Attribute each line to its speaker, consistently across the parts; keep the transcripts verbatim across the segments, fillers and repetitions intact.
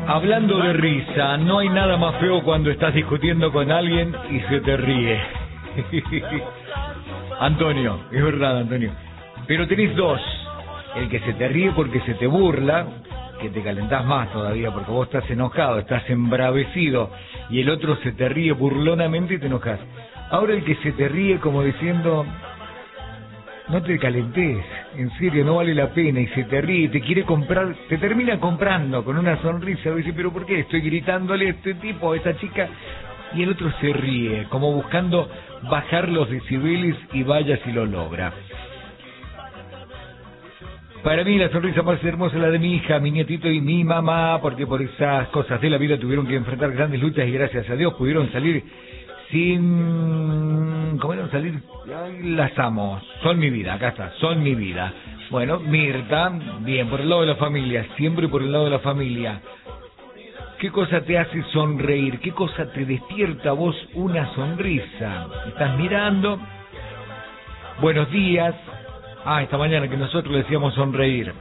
Speaker 1: Hablando de risa, no hay nada más feo cuando estás discutiendo con alguien y se te ríe. Antonio, es verdad, Antonio. Pero tenés dos. El que se te ríe porque se te burla, que te calentás más todavía porque vos estás enojado, estás embravecido, y el otro se te ríe burlonamente y te enojas. Ahora el que se te ríe como diciendo, no te calentés, en serio, no vale la pena, y se te ríe, te quiere comprar, te termina comprando con una sonrisa, y dice, pero ¿por qué estoy gritándole a este tipo, a esta chica? Y el otro se ríe, como buscando bajar los decibeles, y vaya si lo logra. Para mí la sonrisa más hermosa es la de mi hija, mi nietito y mi mamá, porque por esas cosas de la vida tuvieron que enfrentar grandes luchas y gracias a Dios pudieron salir sin... ¿Cómo eran salir? Ay, las amo, son mi vida, acá está, son mi vida. Bueno, Mirta, bien, por el lado de la familia, siempre por el lado de la familia. ¿Qué cosa te hace sonreír? ¿Qué cosa te despierta a vos una sonrisa? Estás mirando, buenos días. Ah, esta mañana que nosotros le decíamos sonreír.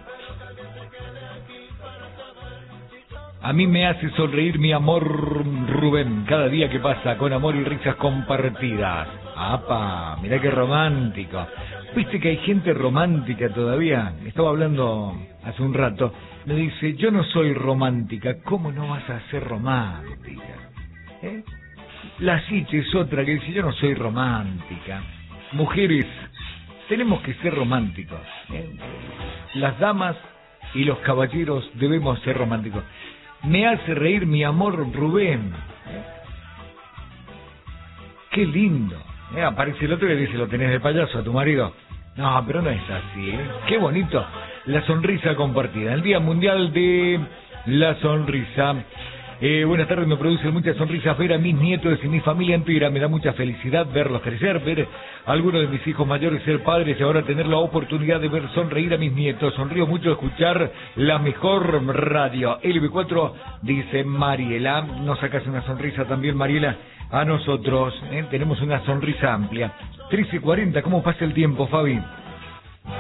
Speaker 1: A mí me hace sonreír mi amor Rubén, cada día que pasa con amor y risas compartidas. ¡Apa! Mirá qué romántico. ¿Viste que hay gente romántica todavía? Estaba hablando hace un rato. Me dice, yo no soy romántica. ¿Cómo no vas a ser romántica? ¿Eh? La Siche es otra que dice, yo no soy romántica. Mujeres, tenemos que ser románticos, ¿eh? Las damas y los caballeros debemos ser románticos. Me hace reír mi amor Rubén. ¿Eh? Qué lindo. ¿Eh? Aparece el otro y le dice, ¿lo tenés de payaso a tu marido? No, pero no es así, ¿eh? Qué bonito. La sonrisa compartida. El Día Mundial de la Sonrisa. Eh, buenas tardes, me produce muchas sonrisas ver a mis nietos y mi familia entera. Me da mucha felicidad verlos crecer, ver a algunos de mis hijos mayores ser padres y ahora tener la oportunidad de ver sonreír a mis nietos. Sonrío mucho escuchar la mejor radio. L B cuatro, dice Mariela. Nos sacas una sonrisa también, Mariela, a nosotros. ¿eh? Tenemos una sonrisa amplia. trece cuarenta, ¿cómo pasa el tiempo, Fabi?